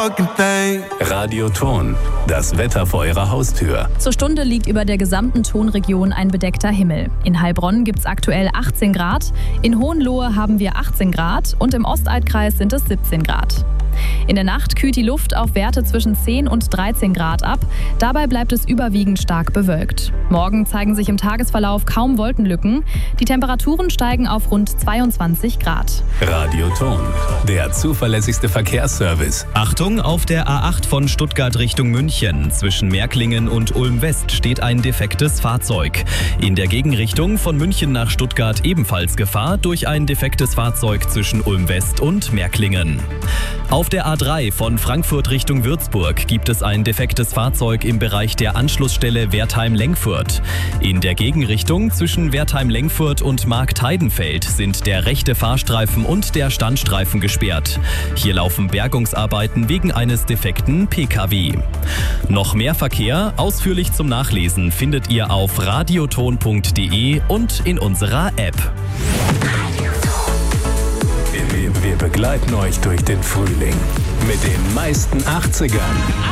fucking thing. Radioton, das Wetter vor Ihrer Haustür. Zur Stunde liegt über der gesamten Tonregion ein bedeckter Himmel. In Heilbronn gibt es aktuell 18 Grad, in Hohenlohe haben wir 18 Grad und im Ostaldkreis sind es 17 Grad. In der Nacht kühlt die Luft auf Werte zwischen 10 und 13 Grad ab. Dabei bleibt es überwiegend stark bewölkt. Morgen zeigen sich im Tagesverlauf kaum Wolkenlücken. Die Temperaturen steigen auf rund 22 Grad. Radioton, der zuverlässigste Verkehrsservice. Achtung, auf der A8 von Stuttgart Richtung München. Zwischen Märklingen und Ulm-West steht ein defektes Fahrzeug. In der Gegenrichtung von München nach Stuttgart ebenfalls Gefahr durch ein defektes Fahrzeug zwischen Ulm-West und Märklingen. Auf der A3 von Frankfurt Richtung Würzburg gibt es ein defektes Fahrzeug im Bereich der Anschlussstelle Wertheim-Lengfurt. In der Gegenrichtung zwischen Wertheim-Lengfurt und Marktheidenfeld sind der rechte Fahrstreifen und der Standstreifen gesperrt. Hier laufen Bergungsarbeiten wegen eines defekten Pkw. Noch mehr Verkehr, ausführlich zum Nachlesen, findet ihr auf radioton.de und in unserer App. Wir begleiten euch durch den Frühling mit den meisten 80ern.